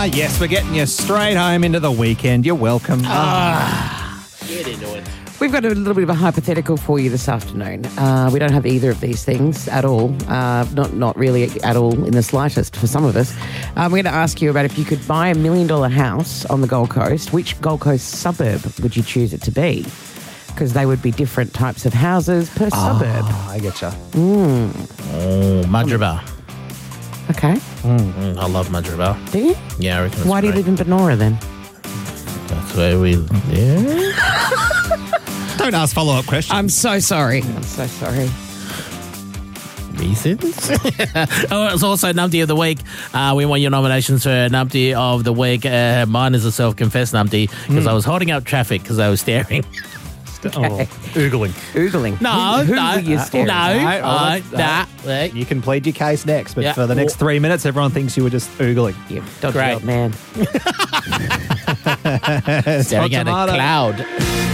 Yes, we're getting you straight home into the weekend. You're welcome. Get into it. We've got a little bit of a hypothetical for you this afternoon. We don't have either of these things at all. Not really at all in the slightest for some of us. We're going to ask you about if you could buy $1 million house on the Gold Coast, which Gold Coast suburb would you choose it to be? Because they would be different types of houses per suburb. I get you. Oh, Mudgeeraba. Okay. I love Mudgeeraba. Do you? Yeah, I reckon it's Why do you great. live in Benora then? That's where we live. Don't ask follow-up questions. I'm so sorry. I'm so sorry. Reasons? Oh, it's also Numpty of the Week. We want your nominations for Numpty of the Week. Mine is a self-confessed Numpty because I was holding up traffic because I was staring. Oogling. Oogling. No, Who no, were you staring at? nah. You can plead your case next, but Yeah. for the next 3 minutes, everyone thinks you were just oogling. You dodgy Great. old man. Staring at a Tomato. cloud.